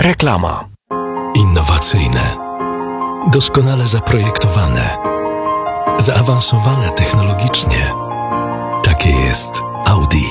Reklama. Innowacyjne, doskonale zaprojektowane, zaawansowane technologicznie. Takie jest Audi.